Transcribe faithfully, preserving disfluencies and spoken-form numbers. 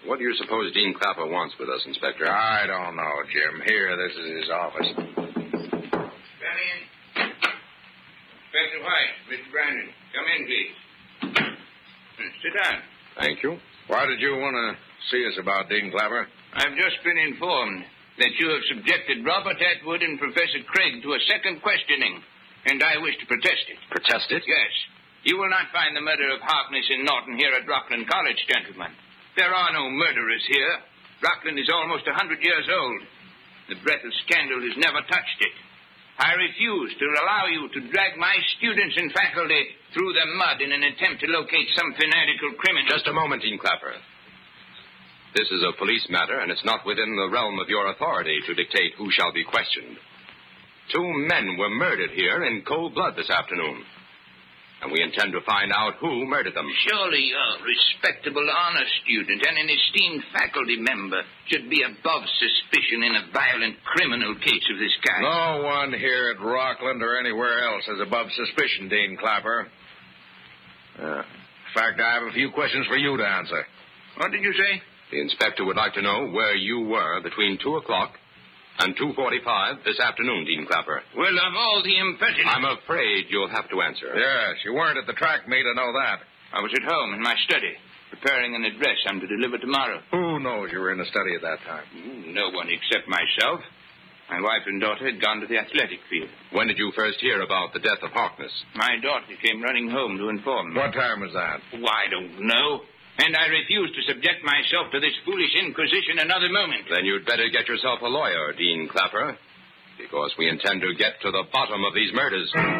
What do you suppose Dean Clapper wants with us, Inspector? I don't know, Jim. Here, this is his office. Come in. Inspector White, Mister Brandon. Come in, please. Sit down. Thank you. Why did you want to see us about Dean Clapper? I've just been informed that you have subjected Robert Atwood and Professor Craig to a second questioning, and I wish to protest it. Protest it? Yes. You will not find the murder of Harkness and Norton here at Rockland College, gentlemen. There are no murderers here. Rockland is almost a hundred years old. The breath of scandal has never touched it. I refuse to allow you to drag my students and faculty through the mud in an attempt to locate some fanatical criminal. Just a moment, Dean Clapper. This is a police matter, and it's not within the realm of your authority to dictate who shall be questioned. Two men were murdered here in cold blood this afternoon. And we intend to find out who murdered them. Surely a respectable honor student and an esteemed faculty member should be above suspicion in a violent criminal case of this kind. No one here at Rockland or anywhere else is above suspicion, Dean Clapper. Uh, in fact, I have a few questions for you to answer. What did you say? The inspector would like to know where you were between two o'clock and two forty-five this afternoon, Dean Clapper. Well, of all the impertinent... I'm afraid you'll have to answer. Yes, you weren't at the track meet, I know that. I was at home in my study, preparing an address I'm to deliver tomorrow. Who knows you were in the study at that time? No one except myself. My wife and daughter had gone to the athletic field. When did you first hear about the death of Harkness? My daughter came running home to inform me. What time was that? Oh, I don't know. And I refuse to subject myself to this foolish inquisition another moment. Then you'd better get yourself a lawyer, Dean Clapper, because we intend to get to the bottom of these murders.